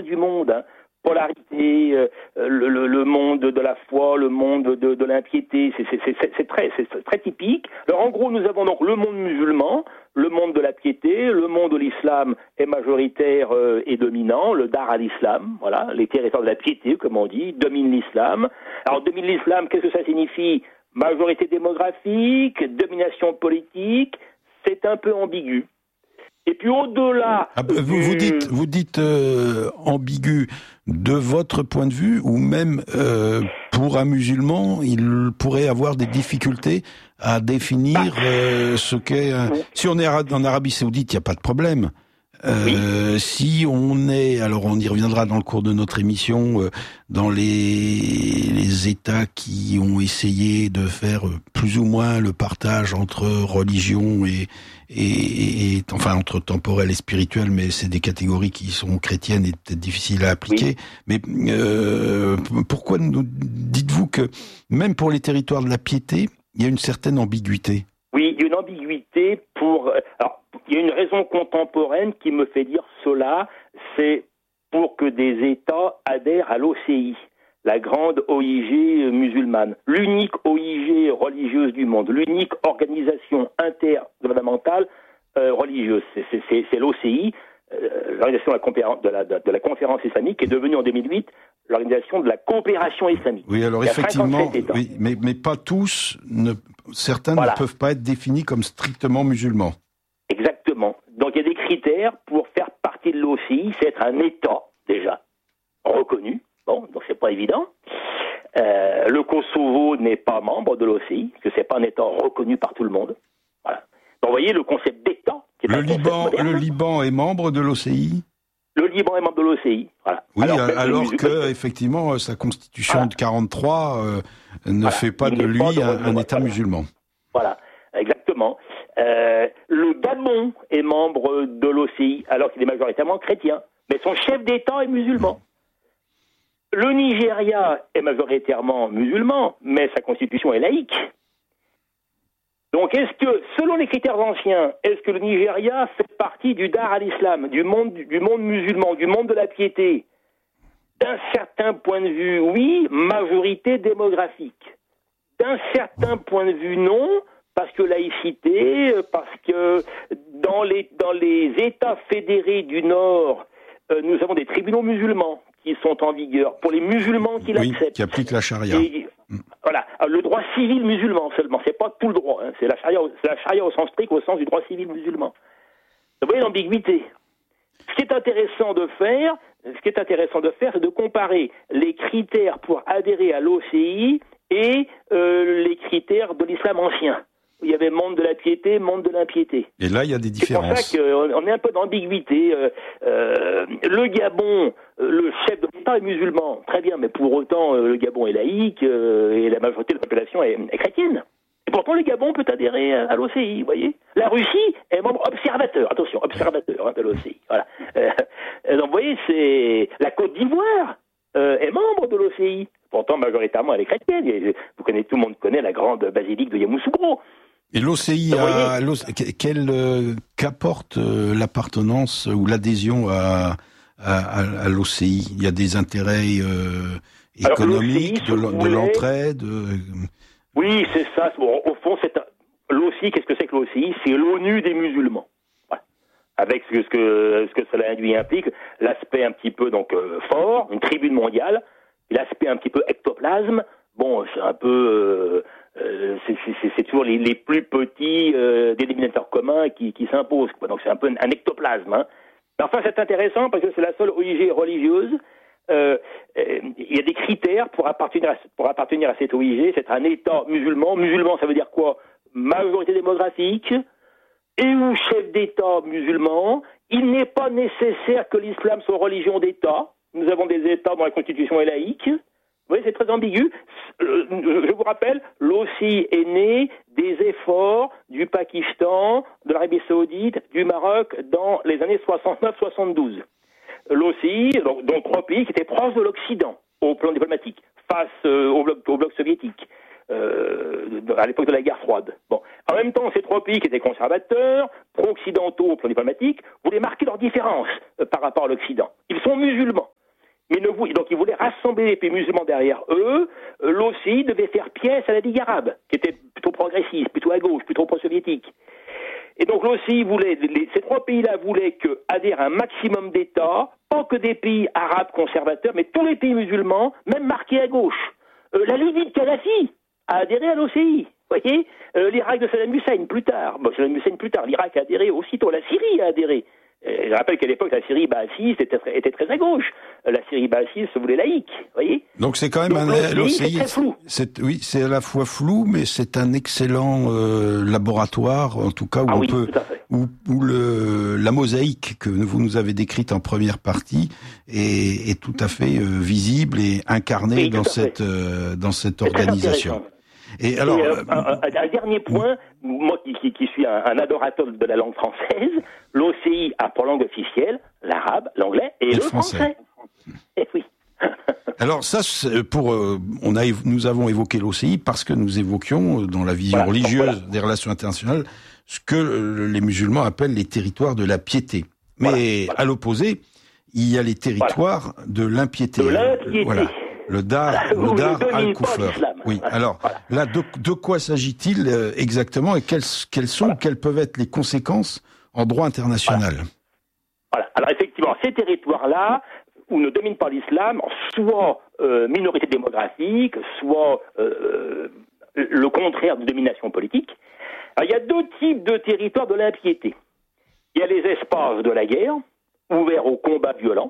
du monde, hein. Polarité, le monde de la foi, le monde de l'impiété, c'est très typique. Alors en gros, nous avons donc le monde musulman, le monde de la piété, le monde où l'islam est majoritaire et dominant, le dar al-Islam, voilà, les territoires de la piété, comme on dit, dominent l'islam. Alors domine l'islam, qu'est-ce que ça signifie? Majorité démographique, domination politique, c'est un peu ambigu. Et puis au-delà... Vous dites ambigu de votre point de vue, ou même pour un musulman, il pourrait avoir des difficultés à définir ce qu'est... Si on est en Arabie Saoudite, il n'y a pas de problème. Si on est, alors on y reviendra dans le cours de notre émission, dans les États qui ont essayé de faire plus ou moins le partage entre religion et enfin entre temporel et spirituel, mais c'est des catégories qui sont chrétiennes et peut-être difficiles à appliquer. Mais pourquoi dites-vous que même pour les territoires de la piété, il y a une certaine ambiguïté? Oui, il y a une ambiguïté alors, il y a une raison contemporaine qui me fait dire cela, c'est pour que des États adhèrent à l'OCI, la grande OIG musulmane, l'unique OIG religieuse du monde, l'unique organisation intergouvernementale religieuse. C'est l'OCI, l'organisation de la conférence islamique, qui est devenue en 2008 l'organisation de la coopération islamique. Oui, alors effectivement, oui, mais pas tous, certains ne peuvent pas être définis comme strictement musulmans. Exactement. Donc il y a des critères pour faire partie de l'OCI, c'est être un État déjà reconnu. Bon, donc c'est pas évident. Le Kosovo n'est pas membre de l'OCI, parce que c'est pas un État reconnu par tout le monde. Voilà. Donc vous voyez le concept d'État. Le Liban est membre de l'OCI. Le Liban est membre de l'OCI. Voilà. Oui, alors que effectivement sa constitution de 43 ne fait pas de lui un État musulman. Voilà, exactement. Le Gabon est membre de l'OCI, alors qu'il est majoritairement chrétien, mais son chef d'État est musulman. Le Nigeria est majoritairement musulman, mais sa constitution est laïque. Donc est-ce que, selon les critères anciens, est-ce que le Nigeria fait partie du dar al-Islam, du monde musulman, du monde de la piété? D'un certain point de vue, oui, majorité démographique. D'un certain point de vue, non, parce que laïcité, parce que dans les États fédérés du Nord, nous avons des tribunaux musulmans qui sont en vigueur, pour les musulmans qui l'acceptent. Qui appliquent la charia. Voilà, alors, le droit civil musulman seulement, c'est pas tout le droit, hein. C'est la charia au sens strict, au sens du droit civil musulman. Vous voyez l'ambiguïté. Ce qui est intéressant de faire, c'est de comparer les critères pour adhérer à l'OCI et les critères de l'islam ancien. Il y avait monde de la piété, monde de l'impiété. Et là, il y a des différences. C'est pour ça qu'on est un peu d'ambiguïté. Le Gabon, le chef de l'État est musulman, très bien, mais pour autant, le Gabon est laïque et la majorité de la population est chrétienne. Et pourtant, le Gabon peut adhérer à l'OCI, vous voyez. La Russie est membre observateur, attention, observateur de l'OCI. Voilà. Donc, vous voyez, c'est la Côte d'Ivoire est membre de l'OCI. Pourtant, majoritairement, elle est chrétienne. Tout le monde connaît la grande basilique de Yamoussoukro. Et l'OCI, qu'apporte l'appartenance ou l'adhésion à l'OCI? Il y a des intérêts économiques, de l'entraide. Oui, c'est ça. Bon, au fond, l'OCI. Qu'est-ce que c'est que l'OCI? C'est l'ONU des musulmans. Voilà. Avec ce que cela induit et implique, l'aspect un petit peu fort, une tribune mondiale, l'aspect un petit peu ectoplasme. Bon, c'est un peu, c'est toujours les plus petits dénominateurs communs qui s'imposent, quoi. Donc c'est un peu un ectoplasme. Hein. Mais enfin, c'est intéressant parce que c'est la seule OIG religieuse. Il y a des critères pour appartenir à cette OIG. C'est un État musulman. Musulman, ça veut dire quoi? Majorité démographique et ou chef d'État musulman. Il n'est pas nécessaire que l'islam soit religion d'État. Nous avons des États dont la constitution est laïque. Vous voyez, c'est très ambigu. Je vous rappelle, l'OCI est né des efforts du Pakistan, de l'Arabie Saoudite, du Maroc dans les années 69-72. L'OCI, donc trois pays qui étaient proches de l'Occident au plan diplomatique, face au bloc soviétique, à l'époque de la guerre froide. Bon. En même temps, ces trois pays qui étaient conservateurs, pro-occidentaux au plan diplomatique, voulaient marquer leur différence par rapport à l'Occident. Ils sont musulmans. Mais donc ils voulaient rassembler les pays musulmans derrière eux. L'OCI devait faire pièce à la Ligue arabe, qui était plutôt progressiste, plutôt à gauche, plutôt pro-soviétique. Et donc l'OCI voulait, ces trois pays-là voulaient adhèrent un maximum d'États, pas que des pays arabes conservateurs, mais tous les pays musulmans, même marqués à gauche. La Libye de Kadhafi a adhéré à l'OCI. Vous voyez, l'Irak de Saddam Hussein plus tard. L'Irak a adhéré aussitôt. La Syrie a adhéré. Je rappelle qu'à l'époque, la Syrie baathiste était très à gauche. La Syrie baathiste se voulait laïque, voyez. Donc c'est quand même l'OCI, c'est flou. Oui, c'est à la fois flou, mais c'est un excellent laboratoire, en tout cas où la mosaïque que vous nous avez décrite en première partie est tout à fait visible et incarnée dans cette organisation. Et alors, un dernier point, moi qui suis un adorateur de la langue française, l'OCI a pour langue officielle l'arabe, l'anglais et le français. Et oui. Alors ça, nous avons évoqué l'OCI parce que nous évoquions dans la vision religieuse des relations internationales ce que les musulmans appellent les territoires de la piété. Mais à l'opposé, il y a les territoires de l'impiété. Voilà. Le dar al-kufr. Oui. Alors là, de quoi s'agit-il exactement et quelles peuvent être les conséquences en droit international? Voilà. Alors effectivement, ces territoires-là où ne domine pas l'islam, soit minorité démographique, soit le contraire de domination politique. Alors, il y a deux types de territoires de l'impiété. Il y a les espaces de la guerre, ouverts au combat violent.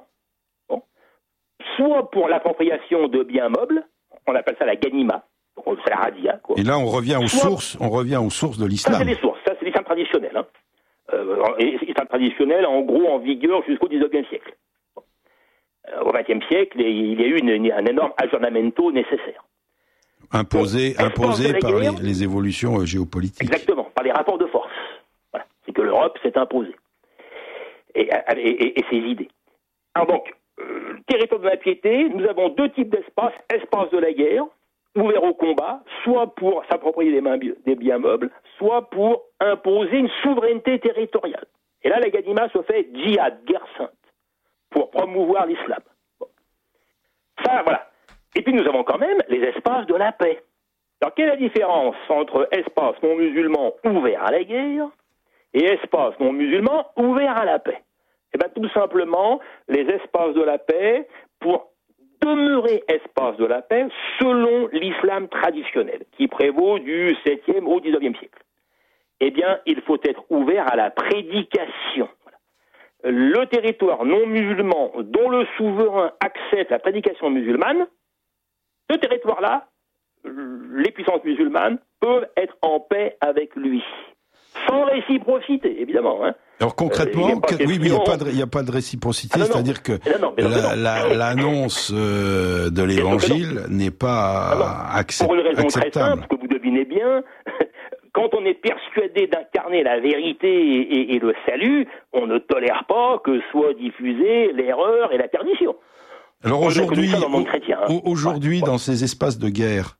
Soit pour l'appropriation de biens meubles, on appelle ça la ganima, donc c'est la radia. Et là, on revient aux sources de l'islam. Ça, c'est les sources, ça, c'est l'islam traditionnel. L'islam traditionnel, en gros, en vigueur jusqu'au XIXe siècle. Au XXe siècle, il y a eu un énorme aggiornamento nécessaire. Imposé par les évolutions géopolitiques. Exactement, par les rapports de force. Voilà. C'est que l'Europe s'est imposée. Et ses idées. Alors donc, territoire de l'impiété, nous avons deux types d'espaces. Espace de la guerre, ouvert au combat, soit pour s'approprier des biens meubles, soit pour imposer une souveraineté territoriale. Et là, la ganima se fait djihad, guerre sainte, pour promouvoir l'islam. Bon. Ça, voilà. Et puis nous avons quand même les espaces de la paix. Alors, quelle est la différence entre espace non musulman ouvert à la guerre et espace non musulman ouvert à la paix? Eh bien, tout simplement, les espaces de la paix, pour demeurer espace de la paix, selon l'islam traditionnel, qui prévaut du 7e au 19e siècle, eh bien, il faut être ouvert à la prédication. Le territoire non musulman dont le souverain accepte la prédication musulmane, ce territoire-là, les puissances musulmanes peuvent être en paix avec lui. Sans réciprocité, évidemment. Alors concrètement, il n'y a pas de réciprocité, c'est-à-dire que l'annonce de l'évangile n'est pas acceptable. Pour une raison très simple, que vous devinez bien, quand on est persuadé d'incarner la vérité et le salut, on ne tolère pas que soit diffusée l'erreur et la perdition. Alors aujourd'hui, dans ces espaces de guerre,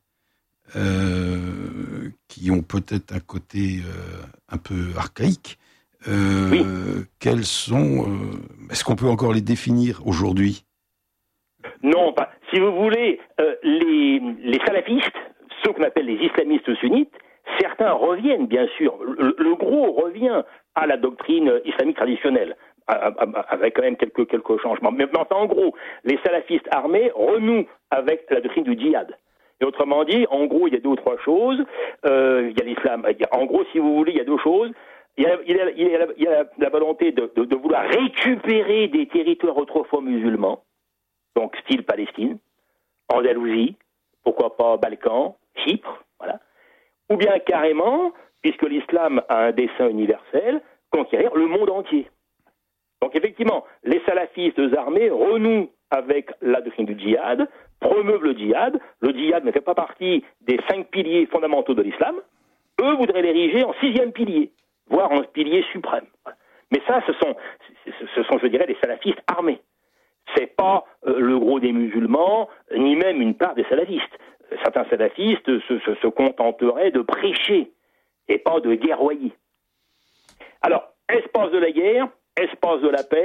qui ont peut-être un côté un peu archaïque, quels sont... est-ce qu'on peut encore les définir aujourd'hui? Non, pas. Si vous voulez, les salafistes, ceux qu'on appelle les islamistes sunnites, certains reviennent, bien sûr. Le gros revient à la doctrine islamique traditionnelle, avec quand même quelques changements. Mais en gros, les salafistes armés renouent avec la doctrine du djihad. Et autrement dit, en gros, il y a deux ou trois choses. Il y a l'islam. En gros, si vous voulez, il y a deux choses. Il y a la volonté de vouloir récupérer des territoires autrefois musulmans, donc style Palestine, Andalousie, pourquoi pas Balkans, Chypre, voilà. Ou bien carrément, puisque l'islam a un dessein universel, conquérir le monde entier. Donc effectivement, les salafistes armés renouent avec la doctrine du djihad, promeuvent le djihad. Le djihad ne fait pas partie des 5 piliers fondamentaux de l'islam. Eux voudraient l'ériger en 6e pilier, voire en pilier suprême. Mais ça, ce sont, je dirais, des salafistes armés. C'est pas le gros des musulmans, ni même une part des salafistes. Certains salafistes se contenteraient de prêcher et pas de guerroyer. Alors, espace de la guerre, espace de la paix,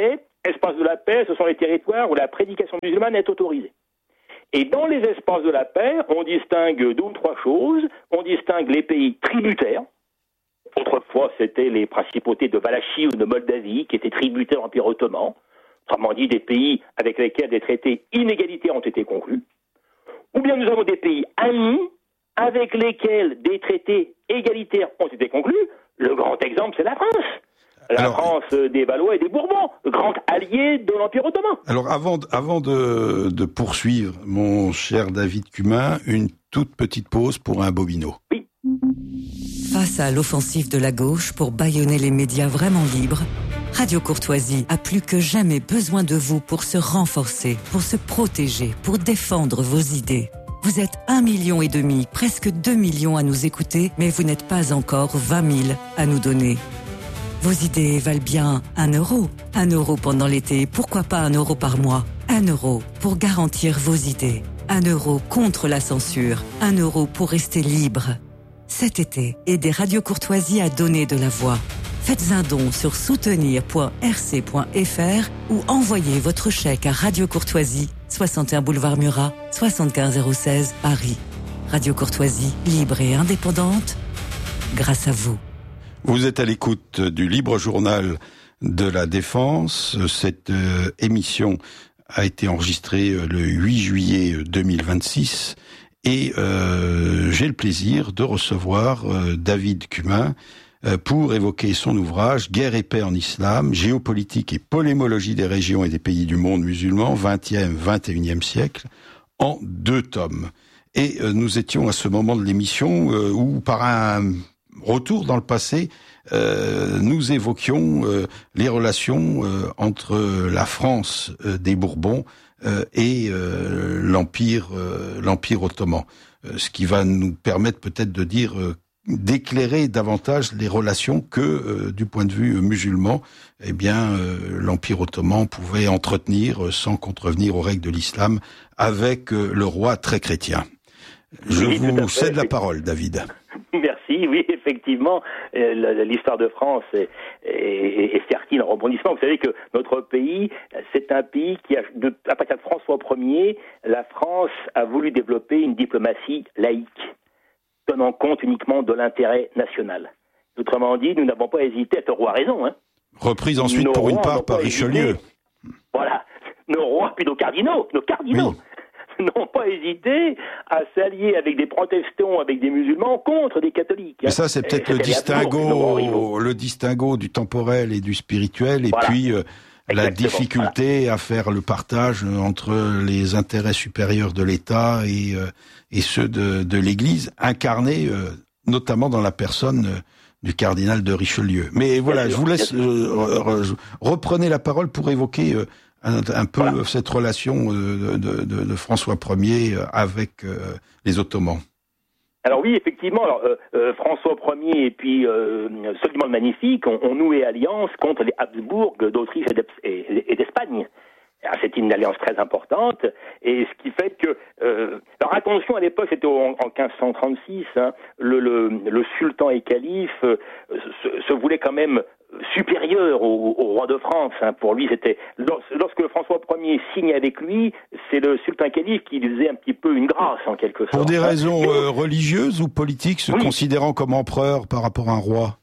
Espaces de la paix, ce sont les territoires où la prédication musulmane est autorisée. Et dans les espaces de la paix, on distingue 2 ou 3 choses. On distingue les pays tributaires. Autrefois, c'était les principautés de Valachie ou de Moldavie qui étaient tributaires de l'Empire ottoman. Autrement dit, des pays avec lesquels des traités inégalitaires ont été conclus. Ou bien nous avons des pays amis avec lesquels des traités égalitaires ont été conclus. Le grand exemple, c'est la France. France des Valois et des Bourbons, le grand allié de l'Empire ottoman. Alors avant de poursuivre, mon cher David Cumin, une toute petite pause pour un bobino. Oui. Face à l'offensive de la gauche pour bâillonner les médias vraiment libres, Radio Courtoisie a plus que jamais besoin de vous pour se renforcer, pour se protéger, pour défendre vos idées. Vous êtes 1,5 million, presque 2 millions à nous écouter, mais vous n'êtes pas encore 20 000 à nous donner. Vos idées valent bien 1 euro. 1 euro pendant l'été, pourquoi pas 1 euro par mois? 1 euro pour garantir vos idées. 1 euro contre la censure. 1 euro pour rester libre. Cet été, aidez Radio Courtoisie à donner de la voix. Faites un don sur soutenir.rc.fr ou envoyez votre chèque à Radio Courtoisie, 61 boulevard Murat, 75016 Paris. Radio Courtoisie, libre et indépendante, grâce à vous. Vous êtes à l'écoute du Libre Journal de la Défense. Cette émission a été enregistrée le 8 juillet 2026 et j'ai le plaisir de recevoir David Cumin pour évoquer son ouvrage « Guerre et paix en islam, géopolitique et polémologie des régions et des pays du monde musulman, 20e, 21e siècle » en 2 tomes. Et nous étions à ce moment de l'émission où, par un retour dans le passé, nous évoquions les relations entre la France des Bourbons et l'Empire ottoman. Ce qui va nous permettre peut-être de dire d'éclairer davantage les relations que, du point de vue musulman, l'Empire ottoman pouvait entretenir sans contrevenir aux règles de l'islam avec le roi très chrétien. Je vous cède la parole, David. Merci, oui, effectivement, l'histoire de France est fertile en rebondissements. Vous savez que notre pays, c'est un pays qui, à partir de François Ier, la France a voulu développer une diplomatie laïque, tenant compte uniquement de l'intérêt national. Autrement dit, nous n'avons pas hésité, à roi raison. Reprise ensuite pour une part par Richelieu. Voilà, nos rois puis nos cardinaux. Oui. N'ont pas hésité à s'allier avec des protestants, avec des musulmans, contre des catholiques. Mais ça, c'est peut-être le distinguo du temporel et du spirituel, et voilà. Puis la difficulté à faire le partage entre les intérêts supérieurs de l'État et ceux de l'Église, incarnés notamment dans la personne du cardinal de Richelieu. Mais voilà, je vous laisse reprenez la parole pour évoquer un peu cette relation de François Ier avec les Ottomans. Alors oui, effectivement, François Ier et puis Soliman le Magnifique ont noué alliance contre les Habsbourg d'Autriche et d'Espagne. C'est une alliance très importante, et ce qui fait que... alors attention, à l'époque, c'était en 1536, le sultan et calife se voulait quand même supérieur au roi de France. Pour lui, c'était... Lorsque François Ier signe avec lui, c'est le sultan calife qui lui faisait un petit peu une grâce, en quelque sorte. Pour des raisons religieuses ou politiques, se considérant comme empereur par rapport à un roi?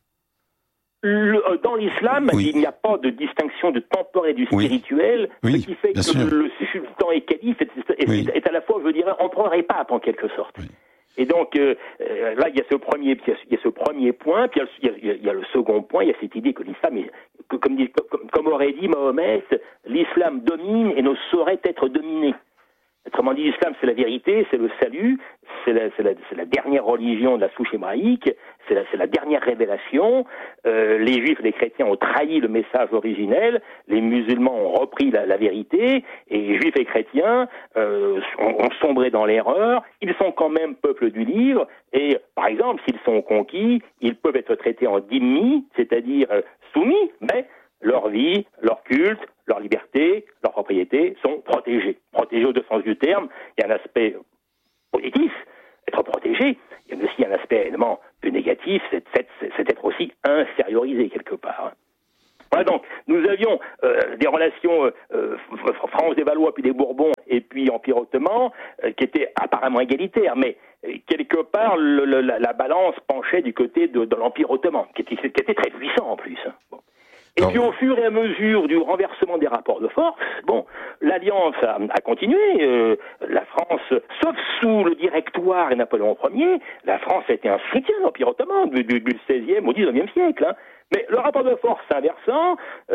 Dans l'islam, il n'y a pas de distinction de temporel et du spirituel, ce qui fait que le sultan et calife est à la fois, je dirais, empereur et pape, en quelque sorte. Oui. Et donc, là, il y a ce premier point, puis il y a le second point, il y a cette idée que l'islam, comme aurait dit Mahomet, l'islam domine et ne saurait être dominé. Autrement dit, l'islam, c'est la vérité, c'est le salut, c'est la dernière religion de la souche hébraïque, c'est la dernière révélation. Les juifs et les chrétiens ont trahi le message originel, les musulmans ont repris la vérité, et les juifs et chrétiens ont sombré dans l'erreur. Ils sont quand même peuple du livre, et par exemple, s'ils sont conquis, ils peuvent être traités en dhimmi, c'est-à-dire soumis, mais leur vie, leur culte, leur liberté, leur propriété sont protégés. Protégés au deux sens du terme. Il y a un aspect positif, être protégé. Il y a aussi un aspect évidemment plus négatif, c'est être aussi infériorisé quelque part. Voilà, donc, nous avions des relations France des Valois, puis des Bourbons, et puis Empire ottoman, qui étaient apparemment égalitaires, mais quelque part, la balance penchait du côté de l'Empire ottoman, qui était très puissant en plus. Bon. Et puis au fur et à mesure du renversement des rapports de force, l'alliance a continué. La France, sauf sous le Directoire et Napoléon Ier, la France a été un soutien de l'Empire ottoman du XVIe au XIXe siècle. Hein. Mais le rapport de force s'inversant,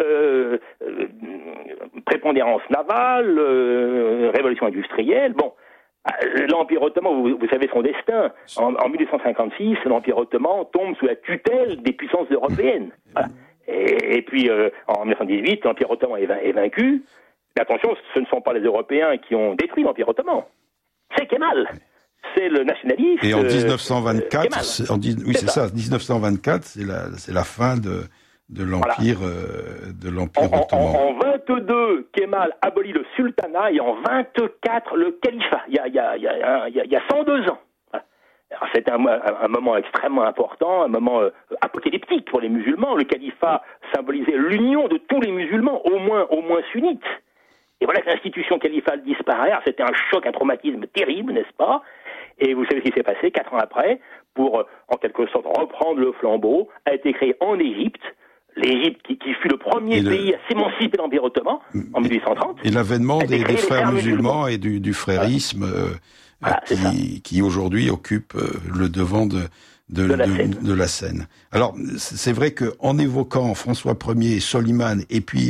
prépondérance navale, révolution industrielle, l'Empire ottoman, vous savez son destin. En 1856, l'Empire ottoman tombe sous la tutelle des puissances européennes. Voilà. Et puis, en 1918, l'Empire ottoman est vaincu. Mais attention, ce ne sont pas les Européens qui ont détruit l'Empire ottoman. C'est Kemal. C'est le nationaliste. Et en 1924, Kemal. 1924, c'est la fin de l'Empire, de l'Empire ottoman. En 22, Kemal abolit le sultanat et en 24, le califat. Il y a 102 ans. Alors, c'est un moment extrêmement important, un moment apocalyptique pour les musulmans. Le califat symbolisait l'union de tous les musulmans, au moins sunnites. Et voilà que l'institution califale disparaît. Alors, c'était un choc, un traumatisme terrible, n'est-ce pas? Et vous savez ce qui s'est passé 4 ans après, pour en quelque sorte reprendre le flambeau, a été créé en Égypte. L'Égypte qui fut le premier pays à s'émanciper de l'Empire ottoman en 1830. Et l'avènement des frères musulmans et du frérisme qui aujourd'hui occupe le devant de la scène. Alors, c'est vrai qu'en évoquant François Ier, Soliman et puis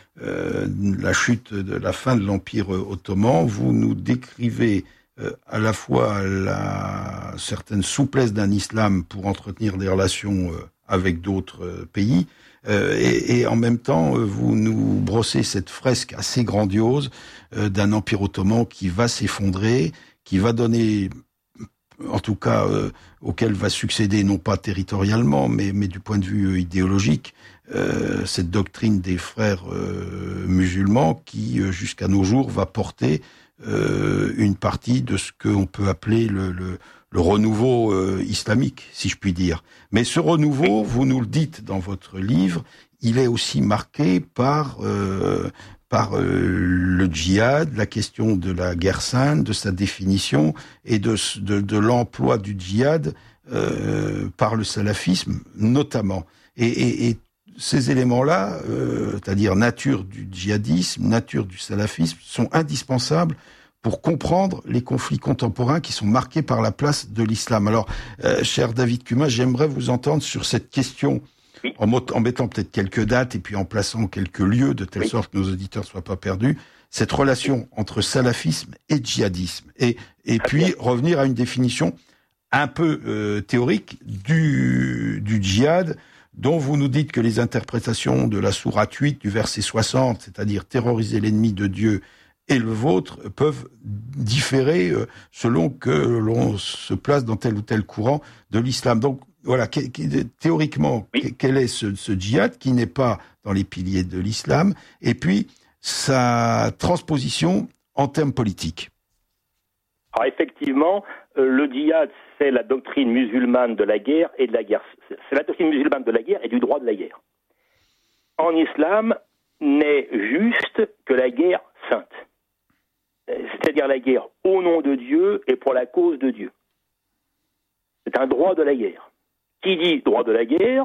la chute de la fin de l'Empire ottoman, vous nous décrivez à la fois la certaine souplesse d'un islam pour entretenir des relations avec d'autres pays, et en même temps, vous nous brossez cette fresque assez grandiose d'un empire ottoman qui va s'effondrer, qui va donner, en tout cas, auquel va succéder, non pas territorialement, mais du point de vue idéologique, cette doctrine des frères musulmans qui, jusqu'à nos jours, va porter une partie de ce qu'on peut appeler le renouveau islamique, si je puis dire. Mais ce renouveau, vous nous le dites dans votre livre, il est aussi marqué par le djihad, la question de la guerre sainte, de sa définition et de l'emploi du djihad par le salafisme notamment. Et ces éléments-là, c'est-à-dire nature du djihadisme, nature du salafisme, sont indispensables pour comprendre les conflits contemporains qui sont marqués par la place de l'islam. Alors, cher David Cumin, j'aimerais vous entendre sur cette question, en mettant peut-être quelques dates et puis en plaçant quelques lieux, de telle sorte que nos auditeurs ne soient pas perdus, cette relation entre salafisme et djihadisme. Et puis revenir à une définition un peu théorique du djihad, dont vous nous dites que les interprétations de la sourate 8 du verset 60, c'est-à-dire terroriser l'ennemi de Dieu et le vôtre, peuvent différer selon que l'on se place dans tel ou tel courant de l'islam. Donc voilà, théoriquement, quel est ce djihad qui n'est pas dans les piliers de l'islam, et puis sa transposition en termes politiques. Alors effectivement, le djihad, c'est la doctrine musulmane de la guerre et de la guerre. C'est la doctrine musulmane de la guerre et du droit de la guerre. En islam, n'est juste que la guerre sainte. C'est-à-dire la guerre au nom de Dieu et pour la cause de Dieu. C'est un droit de la guerre. Qui dit droit de la guerre,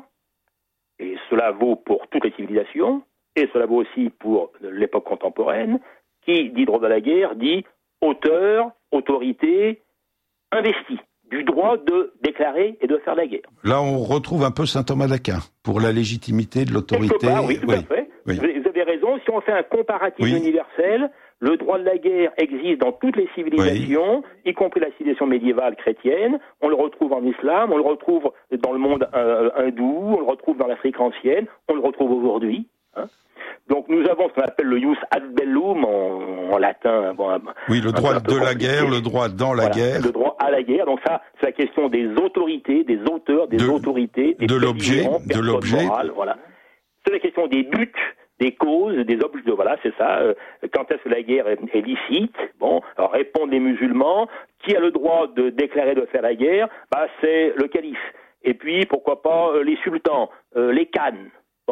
et cela vaut pour toutes les civilisations, et cela vaut aussi pour l'époque contemporaine, qui dit droit de la guerre dit auteur, autorité, investi du droit de déclarer et de faire la guerre. Là, on retrouve un peu saint Thomas d'Aquin pour la légitimité de l'autorité. Quelque part, oui, tout à fait. Oui. Vous avez raison. Si on fait un comparatif universel, le droit de la guerre existe dans toutes les civilisations, y compris la civilisation médiévale chrétienne. On le retrouve en islam, on le retrouve dans le monde hindou, on le retrouve dans l'Afrique ancienne, on le retrouve aujourd'hui. Hein. Donc nous avons ce qu'on appelle le jus ad bellum en latin. Le droit de la guerre, le droit dans la guerre. Le droit à la guerre. Donc ça, c'est la question des autorités, des auteurs, des autorités, des l'objet, de l'objet. Morales, voilà. C'est la question des buts, des causes, des objets. Voilà, c'est ça. Quand est-ce que la guerre est licite? Alors répondent les musulmans. Qui a le droit de déclarer de faire la guerre? C'est le calife. Et puis pourquoi pas les sultans, les khans.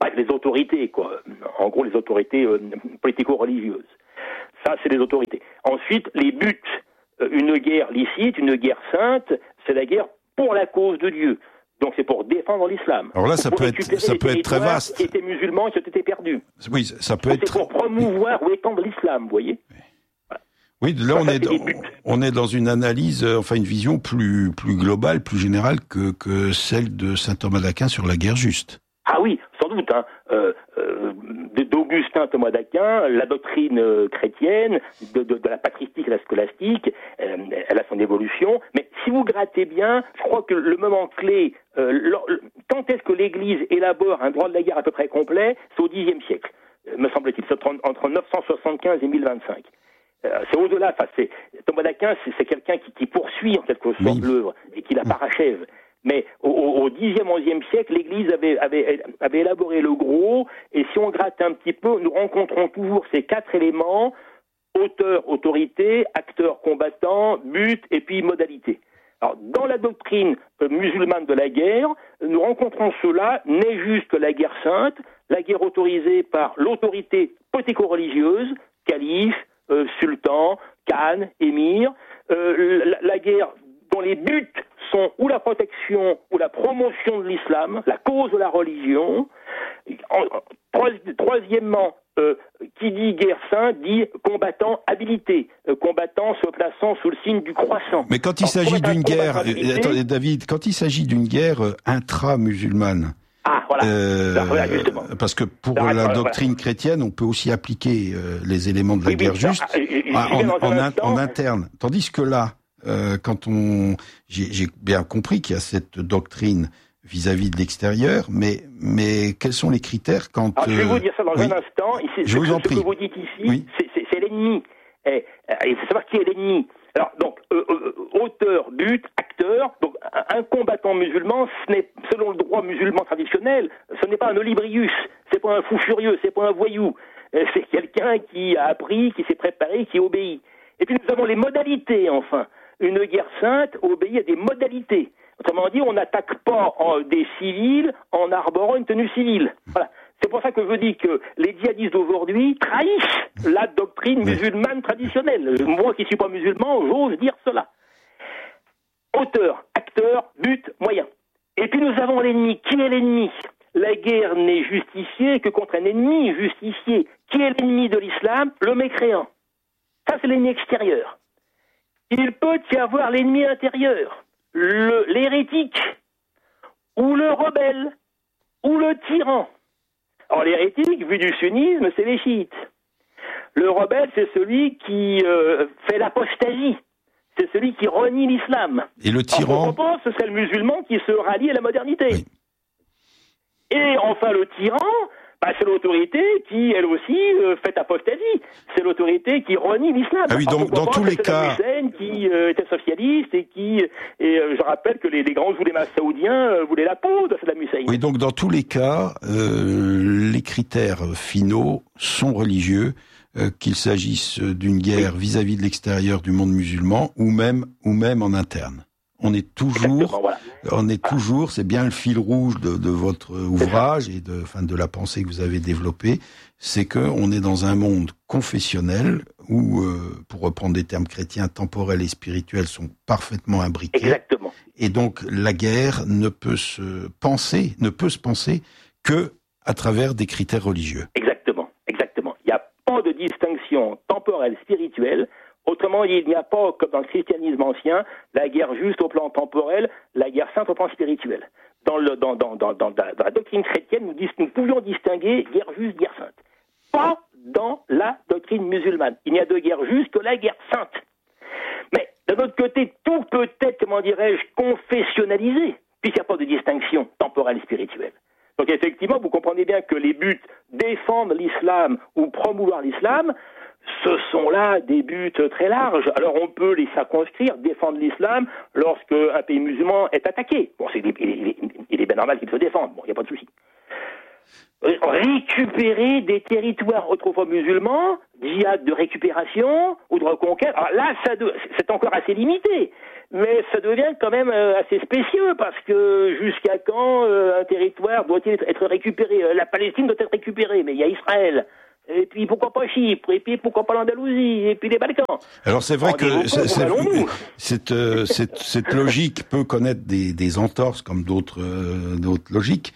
les autorités, quoi. En gros, les autorités politico-religieuses. Ça, c'est les autorités. Ensuite, les buts. Une guerre licite, une guerre sainte, c'est la guerre pour la cause de Dieu. Donc c'est pour défendre l'islam. Alors là, ça peut être très vaste. Qui étaient musulmans, qui ont été perdus. Oui, ça peut être. C'est pour promouvoir ou étendre l'islam, vous voyez. Voilà. Oui, là on est dans une analyse, une vision plus globale, plus générale que celle de saint Thomas d'Aquin sur la guerre juste. Ah oui, sans doute. D'Augustin Thomas d'Aquin, la doctrine chrétienne, de la patristique et la scolastique, elle a son évolution. Mais si vous grattez bien, je crois que le moment clé, quand est-ce que l'Église élabore un droit de la guerre à peu près complet, c'est au Xe siècle, me semble-t-il, c'est entre 975 et 1025. C'est au-delà. Thomas d'Aquin, c'est quelqu'un qui poursuit en quelque sorte l'œuvre et qui la parachève. Mais au Xe, XIe siècle, l'Église avait élaboré le gros, et si on gratte un petit peu, nous rencontrons toujours ces 4 éléments: auteur, autorité, acteur, combattant, but, et puis modalité. Alors, dans la doctrine musulmane de la guerre, nous rencontrons cela, n'est juste que la guerre sainte, la guerre autorisée par l'autorité politico-religieuse, calife, sultan, khan, émir, la guerre dont les buts sont ou la protection ou la promotion de l'islam, la cause de la religion. Troisièmement, qui dit guerre sainte dit combattant habilité, combattant se plaçant sous le signe du croissant. Mais quand il s'agit d'une guerre, attendez David, quand il s'agit d'une guerre intra-musulmane, voilà, justement. Parce que pour la doctrine chrétienne, on peut aussi appliquer les éléments de la guerre juste en interne. Tandis que là, j'ai bien compris qu'il y a cette doctrine vis-à-vis de l'extérieur, mais quels sont les critères quand... je vais vous dire ça dans un instant. Je vous en prie. Ce que vous dites ici, c'est l'ennemi. Il faut savoir qui est l'ennemi. Alors, donc, auteur, but, acteur, donc un combattant musulman, selon le droit musulman traditionnel, ce n'est pas un Olybrius, c'est pas un fou furieux, c'est pas un voyou, c'est quelqu'un qui a appris, qui s'est préparé, qui obéit. Et puis nous avons les modalités, enfin. Une guerre sainte obéit à des modalités. Autrement dit, on n'attaque pas des civils en arborant une tenue civile. Voilà. C'est pour ça que je dis que les djihadistes d'aujourd'hui trahissent la doctrine musulmane traditionnelle. Moi qui ne suis pas musulman, j'ose dire cela. Auteur, acteur, but, moyen. Et puis nous avons l'ennemi. Qui est l'ennemi ? La guerre n'est justifiée que contre un ennemi justifié. Qui est l'ennemi de l'islam ? Le mécréant. Ça, c'est l'ennemi extérieur. Il peut y avoir l'ennemi intérieur, l'hérétique, ou le rebelle, ou le tyran. Alors l'hérétique, vu du sunnisme, c'est les chiites. Le rebelle, c'est celui qui fait l'apostasie. C'est celui qui renie l'islam. Et le tyran ? En pense, c'est le musulman qui se rallie à la modernité. Oui. Et enfin, le tyran, c'est l'autorité qui, elle aussi, fait apostasie. C'est l'autorité qui renie l'islam. Ah oui, donc dans tous les cas... Saddam Hussein qui était socialiste et je rappelle que les grands oulémas saoudiens voulaient la peau de Saddam Hussein. Oui, donc dans tous les cas, les critères finaux sont religieux, qu'il s'agisse d'une guerre vis-à-vis de l'extérieur du monde musulman ou même en interne. On est toujours, c'est bien le fil rouge de votre ouvrage et de la pensée que vous avez développée, c'est que on est dans un monde confessionnel où, pour reprendre des termes chrétiens, temporel et spirituel sont parfaitement imbriqués. Exactement. Et donc la guerre ne peut se penser que à travers des critères religieux. Exactement. Il n'y a pas de distinction temporelle spirituelle. Autrement dit, il n'y a pas, comme dans le christianisme ancien, la guerre juste au plan temporel, la guerre sainte au plan spirituel. Dans la doctrine chrétienne, nous pouvions distinguer guerre juste, guerre sainte. Pas dans la doctrine musulmane. Il n'y a de guerre juste que la guerre sainte. Mais d'un autre côté, tout peut être, confessionnalisé, puisqu'il n'y a pas de distinction temporelle et spirituelle. Donc effectivement, vous comprenez bien que les buts défendre l'islam ou promouvoir l'islam, ce sont là des buts très larges. Alors on peut les circonscrire, défendre l'islam lorsque un pays musulman est attaqué. Bon, il est bien normal qu'il se défende, bon, il n'y a pas de souci. récupérer des territoires autrefois musulmans, djihad de récupération ou de reconquête. Alors là, c'est encore assez limité, mais ça devient quand même assez spécieux, parce que jusqu'à quand un territoire doit-il être récupéré? La Palestine doit être récupérée, mais il y a Israël. Et puis pourquoi pas Chypre, et puis pourquoi pas l'Andalousie, et puis les Balkans. Alors c'est vrai que cette logique peut connaître des entorses comme d'autres logiques.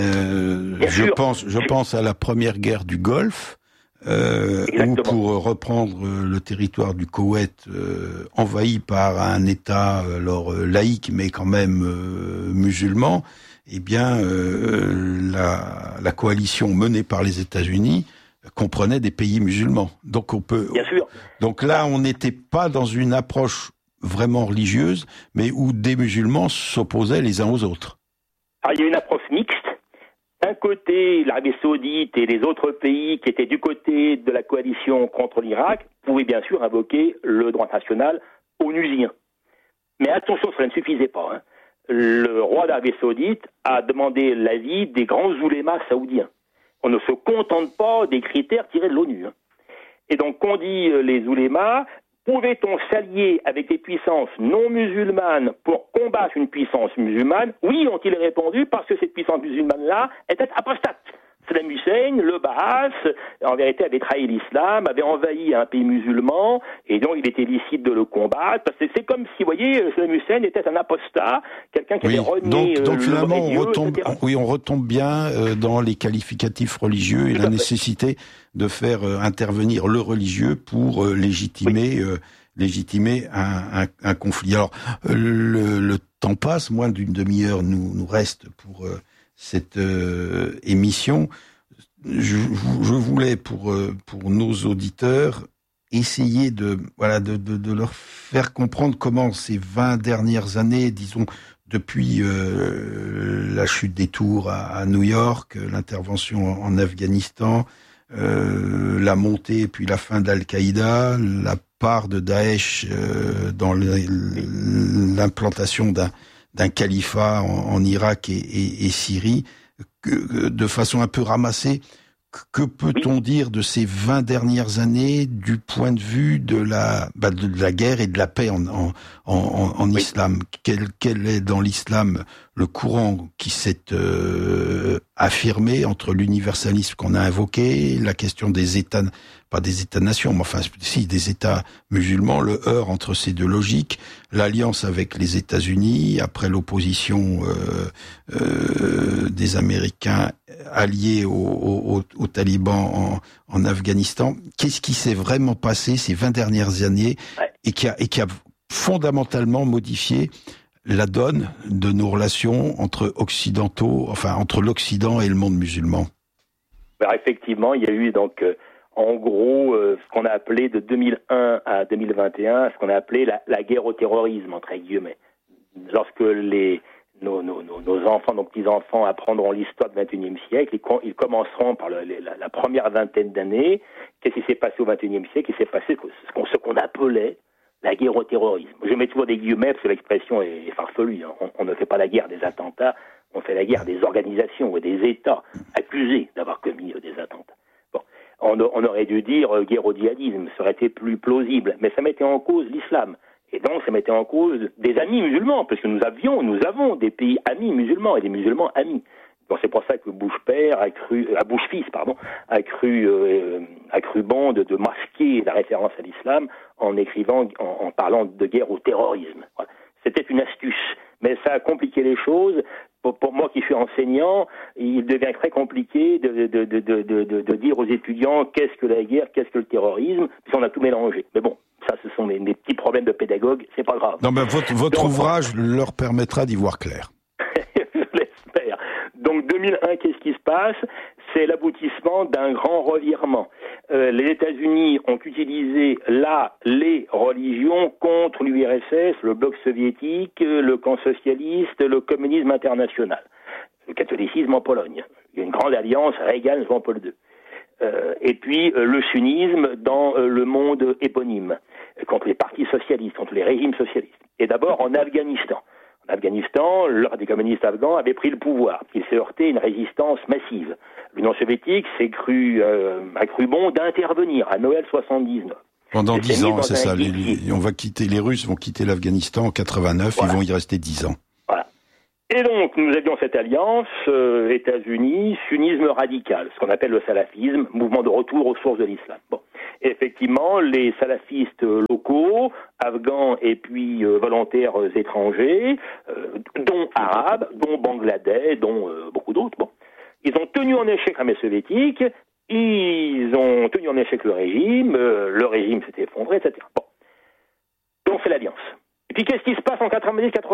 Je pense à la première guerre du Golfe, où, pour reprendre le territoire du Koweït, envahi par un État laïque mais quand même musulman, eh bien la coalition menée par les États-Unis comprenait des pays musulmans. Donc Bien sûr. Donc là, on n'était pas dans une approche vraiment religieuse, mais où des musulmans s'opposaient les uns aux autres. Alors, il y a une approche mixte. D'un côté, l'Arabie Saoudite et les autres pays qui étaient du côté de la coalition contre l'Irak pouvaient bien sûr invoquer le droit national onusien. Mais attention, ça ne suffisait pas. Hein. Le roi d'Arabie Saoudite a demandé l'avis des grands oulémas saoudiens. On ne se contente pas des critères tirés de l'ONU. Hein. Et donc, qu'ont dit les oulémas, pouvait-on s'allier avec des puissances non musulmanes pour combattre une puissance musulmane? Oui, ont-ils répondu, parce que cette puissance musulmane-là était apostate. Saddam Hussein, le Baas, en vérité, avait trahi l'islam, avait envahi un pays musulman, et donc il était licite de le combattre. Parce que c'est comme si, vous voyez, Saddam Hussein était un apostat, quelqu'un qui avait renié donc finalement, Dieu, on retombe bien dans les qualificatifs religieux et la nécessité de faire intervenir le religieux pour légitimer un conflit. Alors, le temps passe, moins d'une demi-heure nous reste pour cette émission. Je voulais pour nos auditeurs essayer de leur faire comprendre comment ces 20 dernières années, disons depuis la chute des tours à New York, l'intervention en Afghanistan, la montée puis la fin d'Al-Qaïda, la part de Daesh dans l'implantation d'un califat en Irak et Syrie, de façon un peu ramassée. Que peut-on dire de ces 20 dernières années du point de vue de la guerre et de la paix en islam? Quel est dans l'islam le courant qui s'est affirmé entre l'universalisme qu'on a invoqué, la question des États, pas des États-nations, mais enfin si des États musulmans, le heurt entre ces deux logiques, l'alliance avec les États-Unis après l'opposition des Américains alliés aux talibans en Afghanistan. Qu'est-ce qui s'est vraiment passé ces 20 dernières années et qui a fondamentalement modifié la donne de nos relations entre l'Occident et le monde musulman? Alors effectivement, il y a eu donc en gros ce qu'on a appelé de 2001 à 2021, ce qu'on a appelé la guerre au terrorisme, entre guillemets. Lorsque nos enfants, nos petits-enfants apprendront l'histoire du XXIe siècle, ils commenceront par la première vingtaine d'années. Qu'est-ce qui s'est passé au XXIe siècle? Il s'est passé ce qu'on appelait la guerre au terrorisme. Je mets toujours des guillemets parce que l'expression est farfelue. Hein. On ne fait pas la guerre des attentats, on fait la guerre des organisations et des États accusés d'avoir commis des attentats. Bon, on aurait dû dire guerre au djihadisme, ça aurait été plus plausible, mais ça mettait en cause l'islam. Et donc ça mettait en cause des amis musulmans, parce que nous avons des pays amis musulmans et des musulmans amis. Donc c'est pour ça que Bush père Bush fils, a cru bon de masquer la référence à l'islam en écrivant, en parlant de guerre au terrorisme. Voilà. C'était une astuce, mais ça a compliqué les choses. Pour moi qui suis enseignant, il devient très compliqué de dire aux étudiants qu'est-ce que la guerre, qu'est-ce que le terrorisme, puis on a tout mélangé. Mais bon, ça ce sont mes petits problèmes de pédagogue, c'est pas grave. Non, mais votre ouvrage leur permettra d'y voir clair. Je l'espère. Donc 2001, qu'est-ce qui se passe? C'est l'aboutissement d'un grand revirement. Les États-Unis ont utilisé les religions contre l'URSS, le bloc soviétique, le camp socialiste, le communisme international, le catholicisme en Pologne. Il y a une grande alliance Reagan-Jean-Paul II. Et puis le sunnisme dans le monde éponyme, contre les partis socialistes, contre les régimes socialistes. Et d'abord en Afghanistan. En Afghanistan, le Parti communiste afghan avait pris le pouvoir. Il s'est heurté à une résistance massive. l'Union soviétique a cru bon d'intervenir à Noël 79. Pendant 10 ans, c'est ça. Les Russes vont quitter l'Afghanistan en 89, voilà. Ils vont y rester 10 ans. Voilà. Et donc, nous avions cette alliance, États-Unis, sunnisme radical, ce qu'on appelle le salafisme, mouvement de retour aux sources de l'islam. Bon. Et effectivement, les salafistes locaux, afghans et puis volontaires étrangers, dont arabes, dont bangladais, dont beaucoup d'autres, bon, ils ont tenu en échec l'armée soviétique, ils ont tenu en échec le régime s'est effondré, etc. Bon. Donc c'est l'alliance. Et puis qu'est-ce qui se passe en 90-91 ?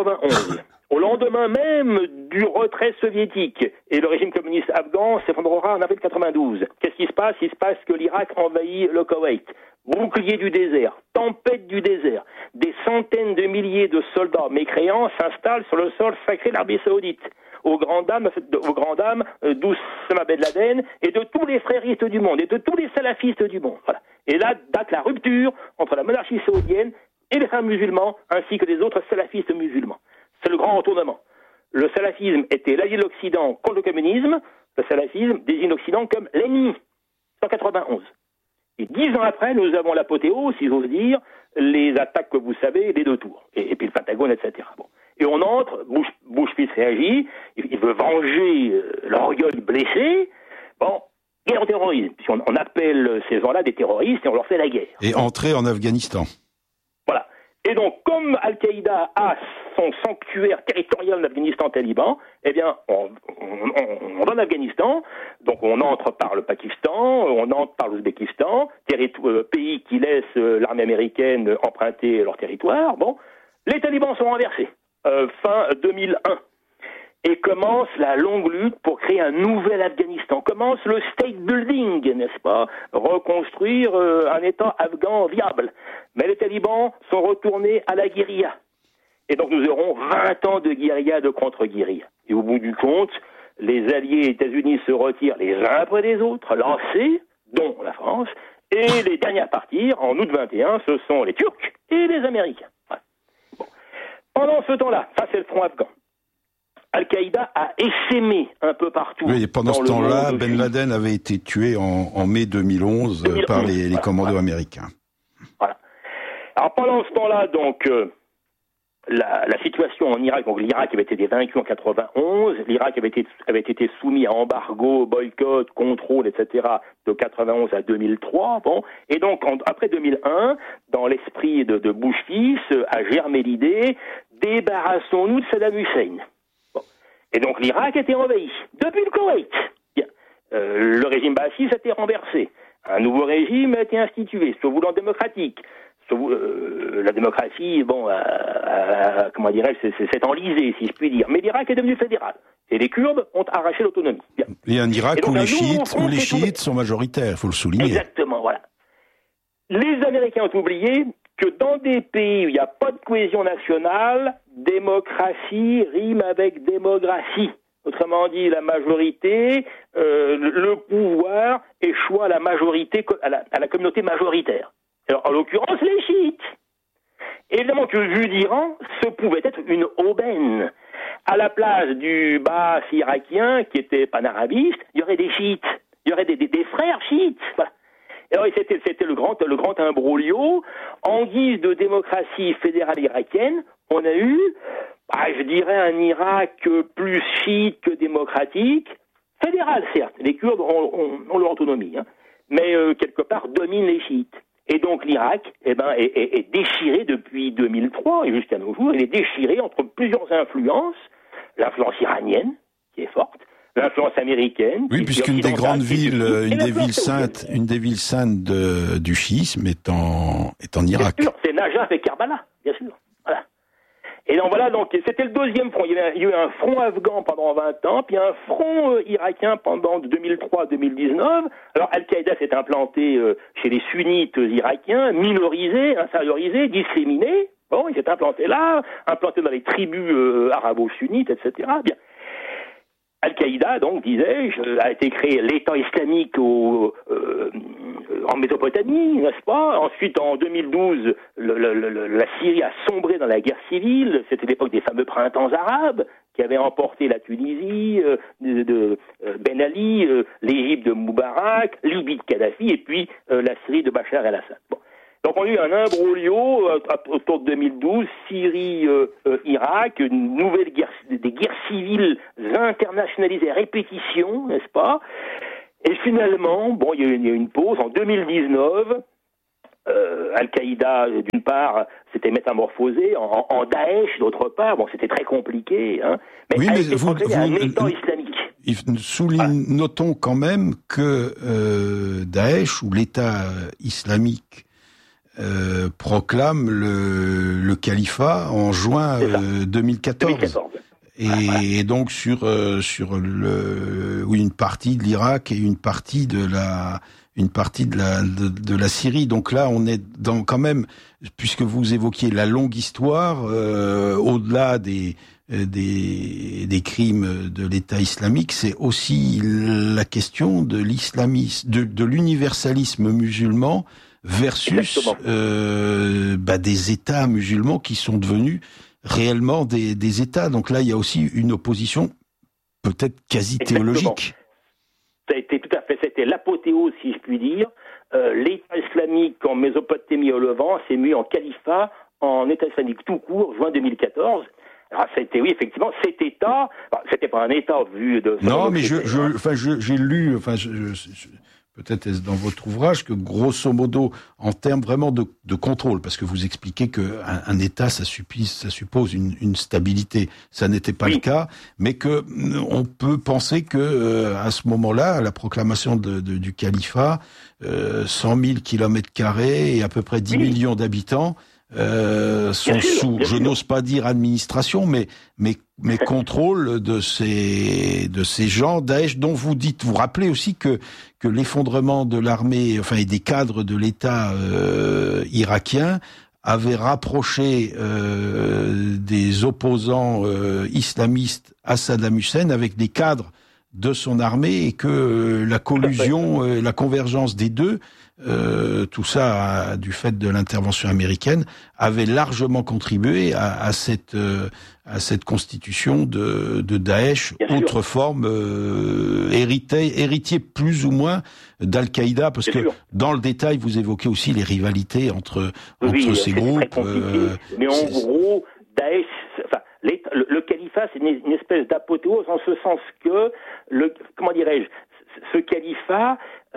Au lendemain même du retrait soviétique, et le régime communiste afghan s'effondrera en avril 92. Qu'est-ce qui se passe ? Il se passe que l'Irak envahit le Koweït. Bouclier du désert, tempête du désert, des centaines de milliers de soldats mécréants s'installent sur le sol sacré de l'Arabie Saoudite, aux grandes dames d'Oussama Ben Laden et de tous les fréristes du monde, et de tous les salafistes du monde. Voilà. Et là date la rupture entre la monarchie saoudienne et les frères musulmans, ainsi que les autres salafistes musulmans. C'est le grand retournement. Le salafisme était l'allié de l'Occident contre le communisme, le salafisme désigne l'Occident comme l'ennemi. 191. Et 10 ans après, nous avons l'apothéose, si j'ose dire, les attaques que vous savez, les deux tours, et puis le Pentagone, etc. Bon. Et on entre, Bush fils réagit, il veut venger l'orgueil blessé, bon, guerre au terrorisme, puisqu'on appelle ces gens-là des terroristes et on leur fait la guerre. Et entrer en Afghanistan. Voilà. Et donc, comme Al-Qaïda a son sanctuaire territorial en Afghanistan taliban, eh bien, on va en Afghanistan, donc on entre par le Pakistan, on entre par l'Ouzbékistan, pays qui laisse l'armée américaine emprunter leur territoire. Bon, les talibans sont renversés, fin 2001. Et commence la longue lutte pour créer un nouvel Afghanistan. Commence le state building, n'est-ce pas ? Reconstruire un État afghan viable. Mais les talibans sont retournés à la guérilla. Et donc nous aurons 20 ans de guérilla, de contre-guérilla. Et au bout du compte, les alliés États-Unis se retirent les uns après les autres, lancés, dont la France, et les derniers à partir, en août 21, ce sont les Turcs et les Américains. Ouais. Bon. Pendant ce temps-là, ça c'est le front afghan. Al-Qaïda a essaimé un peu partout. Oui, et pendant ce temps-là, Ben Laden avait été tué en mai 2011 par les commandos américains. Voilà. Alors pendant ce temps-là, donc, la situation en Irak, donc l'Irak avait été vaincu en 91, l'Irak avait été soumis à embargo, boycott, contrôle, etc. de 91 à 2003. Bon, et donc après 2001, dans l'esprit de Bush fils, a germé l'idée débarrassons-nous de Saddam Hussein. Et donc l'Irak a été envahi. Depuis le Koweït, bien, le régime baathiste a été renversé. Un nouveau régime a été institué, se voulant démocratique. La démocratie, bon, comment dirais-je, c'est enlisé, si je puis dire. Mais l'Irak est devenu fédéral. Et les Kurdes ont arraché l'autonomie. Bien. Et un Irak où les chiites sont majoritaires, il faut le souligner. Exactement, voilà. Les Américains ont oublié que dans des pays où il n'y a pas de cohésion nationale, démocratie rime avec démographie. Autrement dit, la majorité, le pouvoir échoue à la majorité, à la communauté majoritaire. Alors, en l'occurrence, les chiites. Évidemment que vu d'Iran, ce pouvait être une aubaine. À la place du Baas irakien, qui était panarabiste, il y aurait des chiites. Il y aurait des frères chiites. Voilà. Alors, c'était le grand imbroglio. En guise de démocratie fédérale irakienne, on a eu, je dirais, un Irak plus chiite que démocratique, fédéral certes. Les Kurdes ont leur autonomie, hein, mais quelque part dominent les chiites. Et donc l'Irak, est déchiré depuis 2003 et jusqu'à nos jours. Il est déchiré entre plusieurs influences, l'influence iranienne qui est forte, l'influence américaine. Oui, puisqu'une des grandes villes, une des villes saintes du chiisme est en Irak. Bien sûr, c'est Najaf et Karbala, bien sûr. Voilà. Et donc voilà, donc c'était le deuxième front. Il y a eu un front afghan pendant 20 ans, puis un front irakien pendant 2003 à 2019. Alors Al-Qaïda s'est implanté chez les sunnites irakiens, minorisés, infériorisés, disséminés. Bon, il s'est implanté là, implanté dans les tribus arabo-sunnites, etc. Bien. Al-Qaïda, donc, disais-je, a été créé l'État islamique en Mésopotamie, n'est-ce pas ? Ensuite, en 2012, la Syrie a sombré dans la guerre civile. C'était l'époque des fameux printemps arabes. qui avait emporté la Tunisie, Ben Ali, l'Égypte de Moubarak, Libye de Kadhafi, et puis la Syrie de Bachar el-Assad. Bon. Donc on a eu un imbroglio autour de 2012, Syrie, Irak, une nouvelle guerre, des guerres civiles internationalisées à répétition, n'est-ce pas? Et finalement, bon, il y a eu une pause en 2019. Al-Qaïda, d'une part, s'était métamorphosé en Daesh, d'autre part. Bon, c'était très compliqué, hein. Mais un État islamique. Notons quand même que Daesh, ou l'État islamique, proclame le califat en juin 2014. Et donc sur une partie de l'Irak et une partie de la Syrie. Donc là, on est dans quand même, puisque vous évoquiez la longue histoire, au-delà des crimes de l'État islamique, c'est aussi la question de l'islamisme, de l'universalisme musulman versus des États musulmans qui sont devenus réellement des États. Donc là, il y a aussi une opposition peut-être quasi théologique. Ça a été tout à fait, c'était l'apothéose, si je puis dire. L'État islamique en Mésopotamie au Levant s'est mis en califat en État islamique tout court, juin 2014. Alors c'était, oui, effectivement, cet État, c'était pas un État vu de... Non, mais j'ai lu, peut-être est-ce dans votre ouvrage, que grosso modo, en termes vraiment de contrôle, parce que vous expliquez que un État, ça suppose une stabilité. Ça n'était pas le cas, mais que on peut penser que à ce moment-là, à la proclamation du califat, 100 000 km² et à peu près 10 millions d'habitants sont sous, je n'ose pas dire administration, mais contrôle de ces gens Daesh, dont vous rappelez aussi que l'effondrement de l'armée, et des cadres de l'État irakien avait rapproché des opposants islamistes à Saddam Hussein avec des cadres de son armée, et que la collusion, la convergence des deux, tout ça du fait de l'intervention américaine, avait largement contribué à cette constitution de Daesh, autre forme héritier plus ou moins d'Al-Qaïda, parce que dans le détail vous évoquez aussi les rivalités entre ces groupes. Mais en gros, Daesh, le califat, c'est une espèce d'apothéose, en ce sens que ce califat,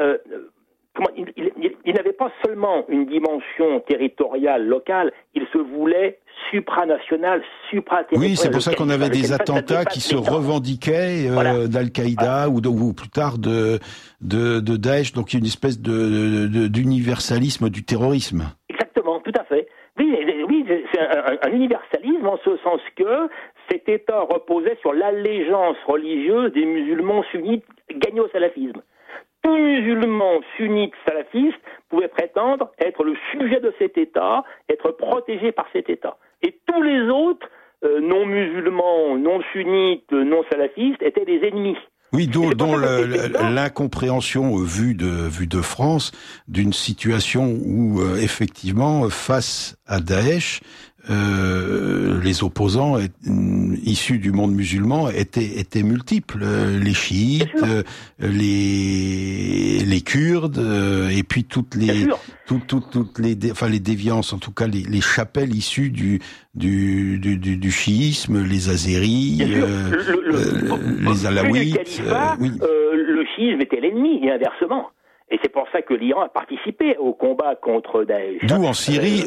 il n'avait pas seulement une dimension territoriale, locale, il se voulait supranational, supraterritorial. Oui, c'est pour ça qu'on avait des attentats qui se revendiquaient d'Al-Qaïda ou plus tard de Daesh, donc il y a une espèce d'universalisme du terrorisme. Exactement, tout à fait. Oui, c'est un universalisme en ce sens que cet État reposait sur l'allégeance religieuse des musulmans sunnites gagnés au salafisme. Tout musulman sunnite salafiste pouvait prétendre être le sujet de cet État, être protégé par cet État. Et tous les autres, non musulmans, non sunnites, non salafistes, étaient des ennemis. Oui, dont l'incompréhension vue de France d'une situation où effectivement face à Daesh, les opposants issus du monde musulman étaient multiples, les chiites, les Kurdes, et puis toutes les déviances, en tout cas les chapelles issues du chiisme, les Azéris, les Alaouites. Le chiisme était l'ennemi, et inversement. Et c'est pour ça que l'Iran a participé au combat contre Daesh. D'où en Syrie,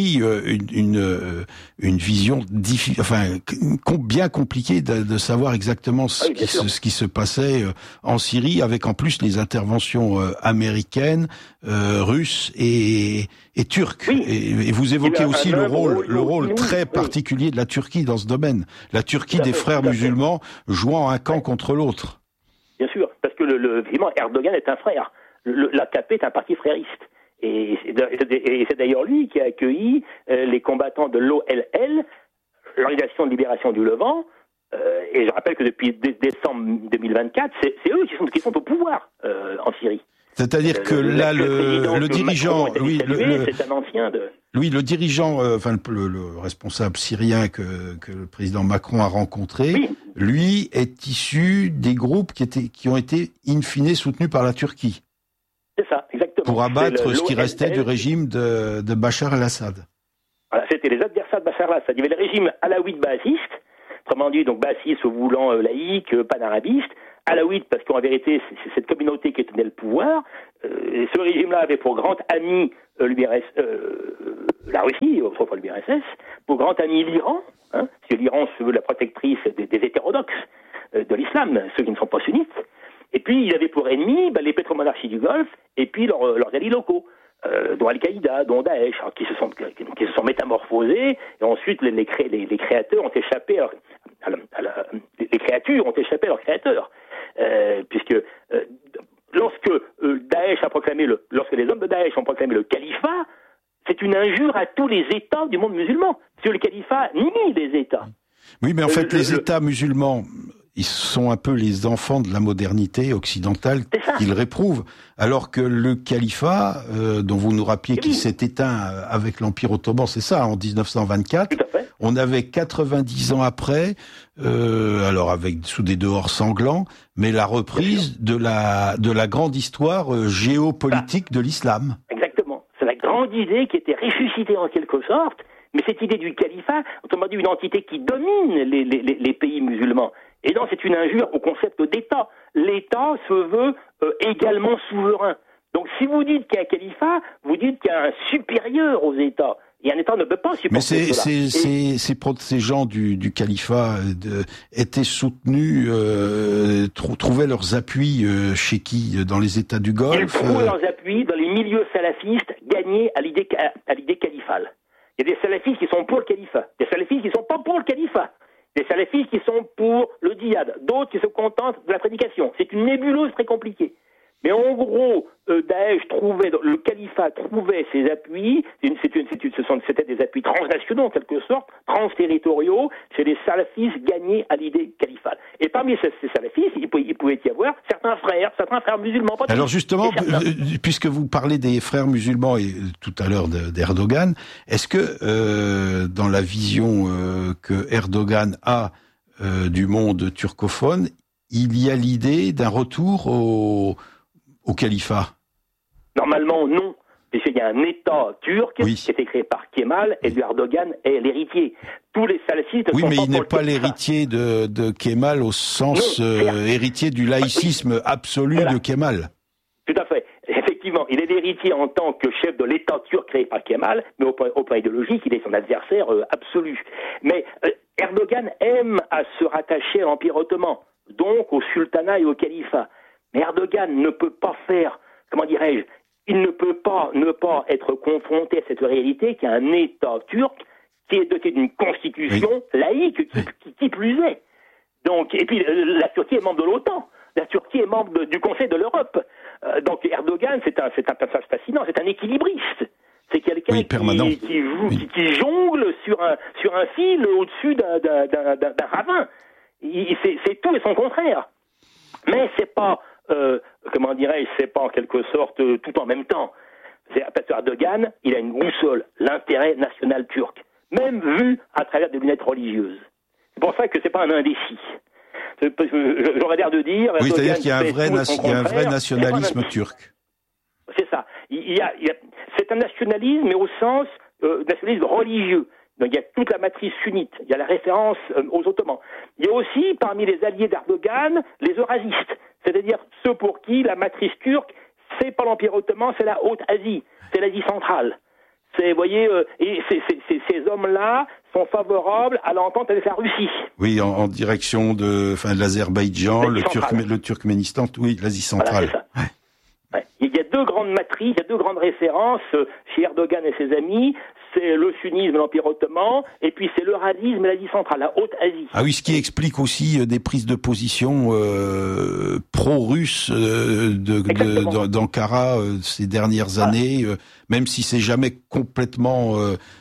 une vision bien compliquée de savoir exactement ce qui se passait en Syrie, avec en plus les interventions américaines, russes et turques. Oui. Et vous évoquez aussi le rôle très particulier de la Turquie dans ce domaine. La Turquie des frères musulmans jouant un camp contre l'autre. Bien sûr, parce que évidemment, Erdogan est un frère. L'AKP est un parti frériste. Et c'est d'ailleurs lui qui a accueilli les combattants de l'OLL, l'Organisation de libération du Levant. Et je rappelle que depuis décembre 2024, c'est eux qui sont au pouvoir en Syrie. C'est-à-dire que là, le dirigeant, c'est un ancien de... Oui, le dirigeant, le responsable syrien que le président Macron a rencontré, lui est issu des groupes qui ont été in fine soutenus par la Turquie. C'est ça, exactement. Pour abattre ce qui restait du régime de Bachar el-Assad. Voilà, c'était les adversaires de Bachar el-Assad. Il y avait le régime alaouite baathiste, autrement dit, donc baathiste se voulant laïque, panarabiste. Alaouite, parce qu'en vérité, c'est cette communauté qui tenait le pouvoir. Et ce régime-là avait pour grand ami la Russie, autrefois l'URSS, pour grand ami l'Iran, parce que l'Iran se veut la protectrice des hétérodoxes de l'islam, ceux qui ne sont pas sunnites. Et puis, il avait pour ennemi les pétromonarchies du Golfe, et puis leurs alliés locaux, dont Al-Qaïda, dont Daesh, qui se sont métamorphosés, et ensuite les créateurs ont échappé les créatures ont échappé à leurs créateurs. Puisque lorsque lorsque les hommes de Daesh ont proclamé le califat, c'est une injure à tous les États du monde musulman. Parce que le califat nie les États. Oui, mais en fait, les États musulmans, ils sont un peu les enfants de la modernité occidentale qu'ils réprouvent, alors que le califat, dont vous nous rappeliez qu'il s'est éteint avec l'Empire ottoman, c'est ça, en 1924, on avait 90 ans après, alors sous des dehors sanglants, mais la reprise de la grande histoire géopolitique de l'islam. Exactement. C'est la grande idée qui était ressuscitée en quelque sorte, mais cette idée du califat, autrement dit une entité qui domine les pays musulmans. Et donc c'est une injure au concept d'État. L'État se veut également souverain. Donc si vous dites qu'il y a un califat, vous dites qu'il y a un supérieur aux États. Et un État ne peut pas supporter cela. Mais ces gens du califat étaient soutenus, trouvaient leurs appuis chez qui? Dans les États du Golfe? Ils trouvent leurs appuis dans les milieux salafistes gagnés à l'idée califale. Il y a des salafistes qui sont pour le califat, des salafistes qui ne sont pas pour le califat, des salafistes qui sont pour le djihad, d'autres qui se contentent de la prédication. C'est une nébuleuse très compliquée. Mais en gros, Daesh le califat trouvait ses appuis, c'était des appuis transnationaux en quelque sorte, transterritoriaux, chez les salafistes gagnés à l'idée califale. Et parmi ces salafistes, il pouvait y avoir certains frères musulmans. Alors justement, puisque vous parlez des frères musulmans et tout à l'heure d'Erdogan, est-ce que dans la vision que Erdogan a du monde turcophone, il y a l'idée d'un retour au califat? Normalement, non. Puisqu'il y a un État turc qui a été créé par Kemal et Erdogan est l'héritier. Tous les salafistes mais il n'est pas l'héritier de Kemal au sens héritier du laïcisme absolu de Kemal. Tout à fait. Effectivement, il est l'héritier en tant que chef de l'État turc créé par Kemal, mais au plan idéologique, il est son adversaire absolu. Mais Erdogan aime à se rattacher à l'Empire ottoman, donc au sultanat et au califat. Mais Erdogan ne peut pas faire, il ne peut pas ne pas être confronté à cette réalité qu'il y a un État turc qui est doté d'une constitution laïque, qui plus est. Donc, et puis la Turquie est membre de l'OTAN, la Turquie est membre du Conseil de l'Europe. Donc Erdogan, c'est un personnage fascinant, c'est un équilibriste. C'est quelqu'un qui jongle sur un fil au-dessus d'un ravin. C'est tout et son contraire. Mais c'est pas c'est pas en quelque sorte tout en même temps. Erdogan, il a une boussole, l'intérêt national turc, même vu à travers des lunettes religieuses. C'est pour ça que c'est pas un indécis. J'aurais l'air de dire... Oui, c'est-à-dire qu'il y a un vrai nationalisme turc. C'est ça. C'est un nationalisme, mais au sens nationalisme religieux. Donc, il y a toute la matrice sunnite, il y a la référence aux Ottomans. Il y a aussi, parmi les alliés d'Erdogan, les eurasistes, c'est-à-dire ceux pour qui la matrice turque, c'est pas l'Empire ottoman, c'est la Haute-Asie, c'est l'Asie centrale. Vous voyez, et ces hommes-là sont favorables à l'entente avec la Russie. Oui, en direction de l'Azerbaïdjan, le Turkménistan, l'Asie centrale. Voilà, c'est ça. Ouais. Il y a deux grandes matrices, il y a deux grandes références chez Erdogan et ses amis. C'est le sunnisme, l'Empire ottoman, et puis c'est l'eurasisme et l'Asie centrale, la Haute-Asie. Ah oui, ce qui explique aussi des prises de position pro-russes d'Ankara ces dernières années, même si c'est jamais complètement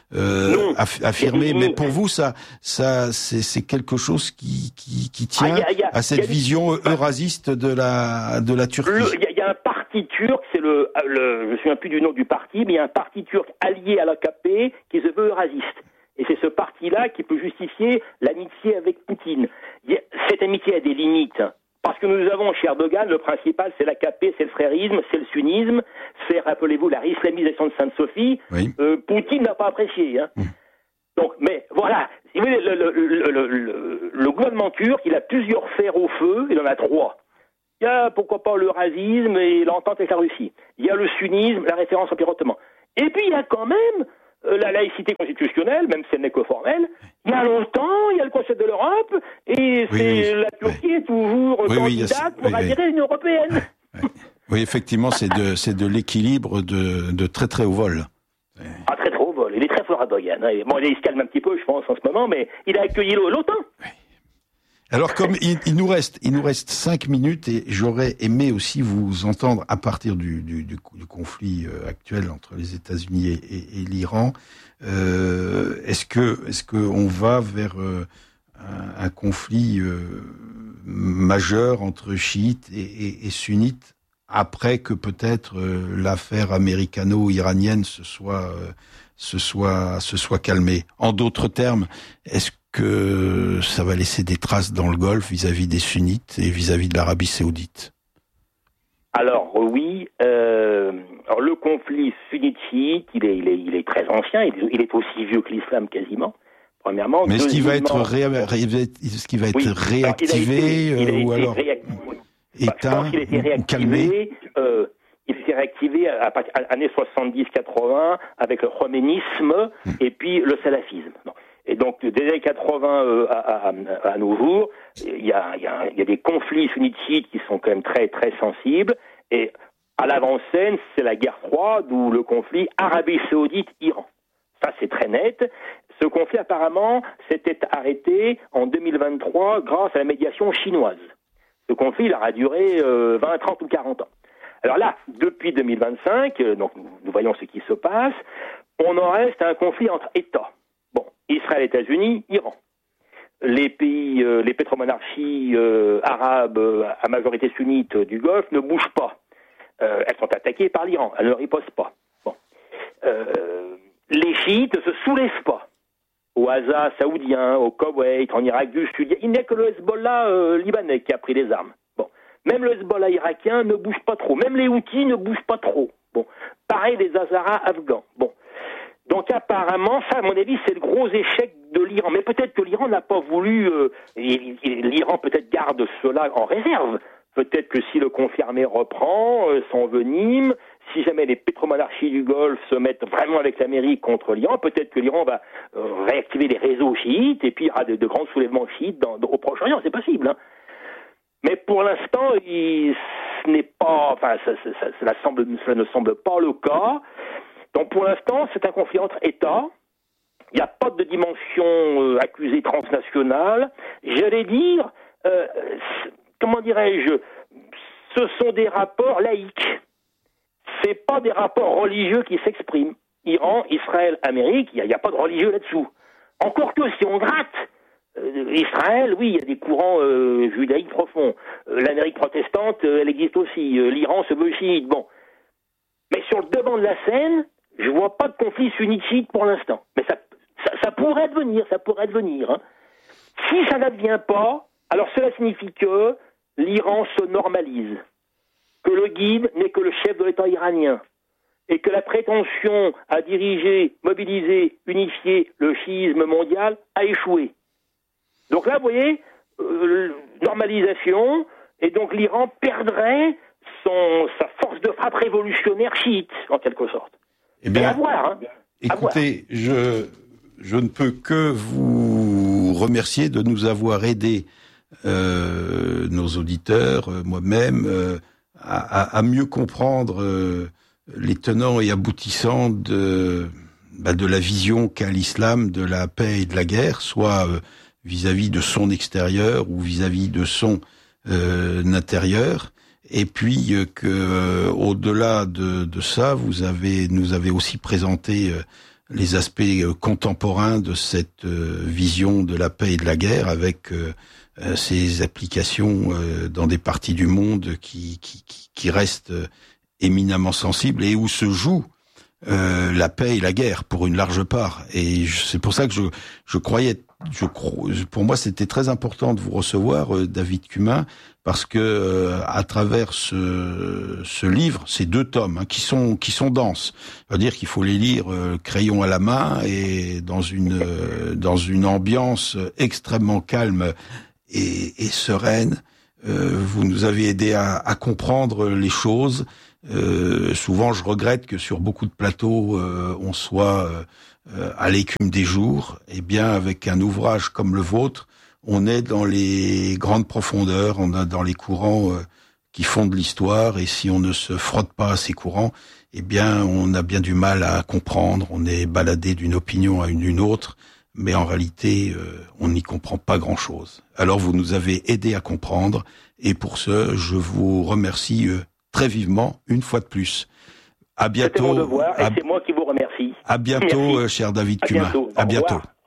affirmé. Mais pour vous, ça c'est quelque chose qui tient à cette vision eurasiste de la Turquie. Il y a un parti parti turc, c'est je me souviens plus du nom du parti, mais il y a un parti turc allié à l'AKP qui se veut eurasiste. Et c'est ce parti-là qui peut justifier l'amitié avec Poutine. Cette amitié a des limites. Parce que nous avons chez Erdogan, le principal, c'est l'AKP, c'est le frérisme, c'est le sunnisme, c'est, rappelez-vous, la islamisation de Sainte-Sophie. Oui. Poutine n'a pas apprécié. Hein. Donc, mais voilà, si vous voulez, le gouvernement turc, il a plusieurs fers au feu, il en a 3. Il y a, pourquoi pas, le racisme et l'entente avec la Russie. Il y a le sunnisme, la référence au Empire ottoman. Et puis, il y a quand même la laïcité constitutionnelle, même si elle n'est que formelle. Il y a longtemps, il y a le Conseil de l'Europe, et la Turquie est toujours candidate pour adhérer à l'Union européenne. Oui, effectivement, c'est de l'équilibre de très très haut vol. Ah, très haut vol. Il est très fort à Erdogan. Hein. Bon, il se calme un petit peu, je pense, en ce moment, mais il a accueilli l'OTAN. Oui. Alors, comme il nous reste 5 minutes, et j'aurais aimé aussi vous entendre à partir du conflit actuel entre les États-Unis et l'Iran. Est-ce que on va vers un conflit majeur entre chiites et sunnites après que peut-être l'affaire américano-iranienne se soit calmée? En d'autres termes, est-ce que ça va laisser des traces dans le Golfe vis-à-vis des sunnites et vis-à-vis de l'Arabie saoudite? Alors oui, alors le conflit sunnite-chiite, il est très ancien, il est aussi vieux que l'islam quasiment. Premièrement, mais est-ce qu'il va être réactivé ou alors éteint ou calmé? Il s'est réactivé à années 70-80 avec le khoménisme et puis le salafisme. Non. Et donc, des années 80 à nos jours, il y a des conflits sunnites qui sont quand même très, très sensibles. Et à l'avant-scène, c'est la guerre froide ou le conflit Arabie Saoudite-Iran. Ça, c'est très net. Ce conflit, apparemment, s'était arrêté en 2023 grâce à la médiation chinoise. Ce conflit, il aura duré 20, 30 ou 40 ans. Alors là, depuis 2025, donc nous voyons ce qui se passe, on en reste à un conflit entre États. Bon, Israël, États-Unis, Iran. Les pays, les pétromonarchies arabes à majorité sunnite du Golfe ne bougent pas. Elles sont attaquées par l'Iran, elles ne ripostent pas. Bon. Les chiites ne se soulèvent pas. Au Haza saoudien, au Koweït, en Irak du Sud, il n'y a que le Hezbollah libanais qui a pris les armes. Bon. Même le Hezbollah irakien ne bouge pas trop. Même les Houthis ne bougent pas trop. Bon. Pareil les Hazaras afghans. Bon. Donc apparemment, ça, à mon avis, c'est le gros échec de l'Iran. Mais peut-être que l'Iran n'a pas voulu... l'Iran peut-être garde cela en réserve. Peut-être que si le conflit armé reprend, s'envenime, si jamais les pétromonarchies du Golfe se mettent vraiment avec l'Amérique contre l'Iran, peut-être que l'Iran va réactiver les réseaux chiites et puis il y aura de grands soulèvements chiites au Proche-Orient. C'est possible, hein. Mais pour l'instant, ce n'est pas... Enfin, cela ne semble pas le cas. Donc pour l'instant, c'est un conflit entre États. Il n'y a pas de dimension accusée transnationale. J'allais dire, comment dirais-je, ce sont des rapports laïques. C'est pas des rapports religieux qui s'expriment. Iran, Israël, Amérique, il n'y a pas de religieux là-dessous. Encore que si on gratte, Israël, oui, il y a des courants judaïques profonds. L'Amérique protestante, elle existe aussi. L'Iran se veut chiite. Bon. Mais sur le devant de la scène, je vois pas de conflit sunnite-chiite pour l'instant. Mais ça pourrait devenir, hein. Si ça n'advient pas, alors cela signifie que l'Iran se normalise, que le guide n'est que le chef de l'État iranien, et que la prétention à diriger, mobiliser, unifier le chiisme mondial a échoué. Donc là, vous voyez, normalisation, et donc l'Iran perdrait sa force de frappe révolutionnaire chiite, en quelque sorte. Eh bien, à voir, hein. Écoutez, je ne peux que vous remercier de nous avoir aidés, nos auditeurs, moi-même, à mieux comprendre les tenants et aboutissants de la vision qu'a l'islam de la paix et de la guerre, soit vis-à-vis de son extérieur ou vis-à-vis de son intérieur. Et puis que au-delà de ça, nous avez aussi présenté les aspects contemporains de cette vision de la paix et de la guerre, avec ses applications dans des parties du monde qui restent éminemment sensible et où se joue la paix et la guerre pour une large part. Et c'est pour ça que pour moi, c'était très important de vous recevoir, David Cumin, parce que à travers ce livre, ces 2 tomes qui sont denses, c'est-à-dire qu'il faut les lire crayon à la main et dans une ambiance extrêmement calme et sereine. Vous nous avez aidé à comprendre les choses. Souvent, je regrette que sur beaucoup de plateaux, on soit à l'écume des jours. Eh bien, avec un ouvrage comme le vôtre, on est dans les grandes profondeurs, on est dans les courants qui fondent l'histoire. Et si on ne se frotte pas à ces courants, eh bien, on a bien du mal à comprendre. On est baladé d'une opinion à une autre, mais en réalité, on n'y comprend pas grand-chose. Alors, vous nous avez aidé à comprendre, et pour ce, je vous remercie très vivement, une fois de plus. À bientôt. C'était mon devoir, et c'est moi qui vous remercie. À bientôt, Merci. cher David Cumin. Bientôt. À bientôt.